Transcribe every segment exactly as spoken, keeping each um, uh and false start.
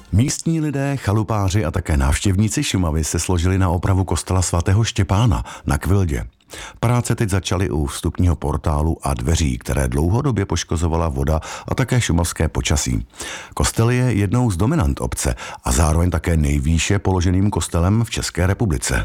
Místní lidé, chalupáři a také návštěvníci Šumavy se složili na opravu kostela svatého Štěpána na Kvildě. Práce teď začaly u vstupního portálu a dveří, které dlouhodobě poškozovala voda a také šumavské počasí. Kostel je jednou z dominant obce a zároveň také nejvýše položeným kostelem v České republice.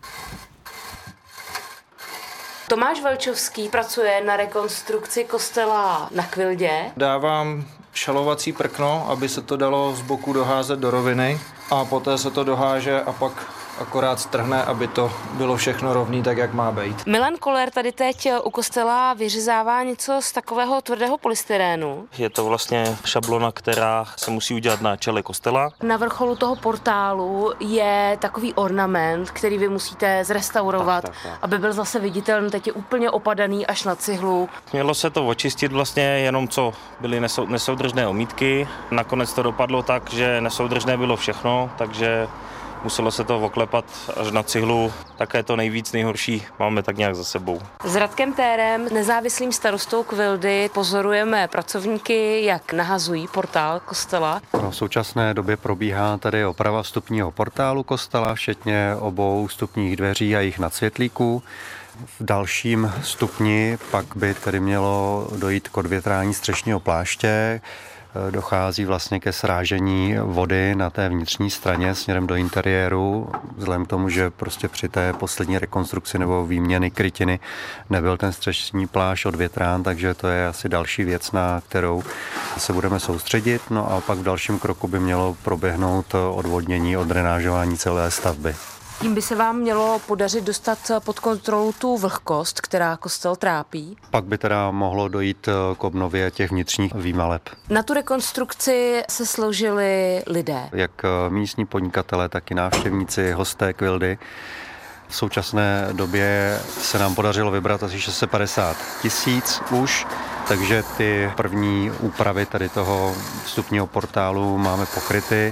Tomáš Velčovský pracuje na rekonstrukci kostela na Kvildě. Dávám šalovací prkno, aby se to dalo z boku doházet do roviny a poté se to doháže a pak akorát strhne, aby to bylo všechno rovný, tak jak má být. Milan Koller tady teď u kostela vyřezává něco z takového tvrdého polystyrénu. Je to vlastně šablona, která se musí udělat na čele kostela. Na vrcholu toho portálu je takový ornament, který vy musíte zrestaurovat, tak, tak, tak. aby byl zase viditelný. Teď je úplně opadaný až na cihlu. Mělo se to očistit vlastně jenom, co byly nesou, nesoudržné omítky. Nakonec to dopadlo tak, že nesoudržné bylo všechno, takže muselo se to oklepat až na cihlu, také to nejvíc nejhorší máme tak nějak za sebou. S Radkem Térem, nezávislým starostou Kvildy, pozorujeme pracovníky, jak nahazují portál kostela. V současné době probíhá tady oprava vstupního portálu kostela, včetně obou vstupních dveří a jejich nadsvětlíků. V dalším stupni pak by tedy mělo dojít k odvětrání střešního pláště. Dochází vlastně ke srážení vody na té vnitřní straně směrem do interiéru, vzhledem k tomu, že prostě při té poslední rekonstrukci nebo výměny krytiny nebyl ten střešní plášť odvětrán, takže to je asi další věc, na kterou se budeme soustředit. No a pak v dalším kroku by mělo proběhnout odvodnění, odrenážování celé stavby. Tím by se vám mělo podařit dostat pod kontrolu tu vlhkost, která kostel trápí. Pak by teda mohlo dojít k obnově těch vnitřních výmaleb. Na tu rekonstrukci se složili lidé. Jak místní podnikatelé, tak i návštěvníci, hosté Kvildy. V současné době se nám podařilo vybrat asi šest set padesát tisíc už, takže ty první úpravy tady toho vstupního portálu máme pokryty.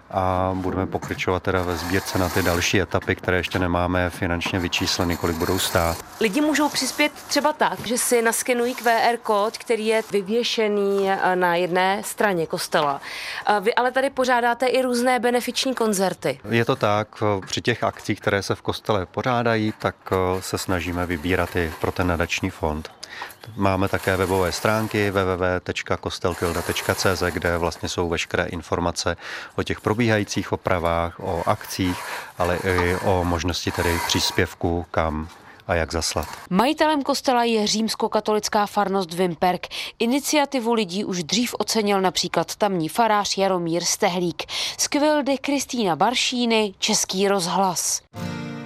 A budeme pokračovat teda ve sbírce na ty další etapy, které ještě nemáme finančně vyčísleny, kolik budou stát. Lidi můžou přispět třeba tak, že si naskenují Q R kód, který je vyvěšený na jedné straně kostela. Vy ale tady pořádáte i různé benefiční koncerty. Je to tak, při těch akcích, které se v kostele pořádají, tak se snažíme vybírat i pro ten nadační fond. Máme také webové stránky w w w tečka kostelkvilda tečka c z, kde vlastně jsou veškeré informace o těch probíhajících opravách, o akcích, ale i o možnosti tedy příspěvku, kam a jak zaslat. Majitelem kostela je římskokatolická farnost Vimperk. Iniciativu lidí už dřív ocenil například tamní farář Jaromír Stehlík. Z Kvildy Kristýna Baršíny, Český rozhlas.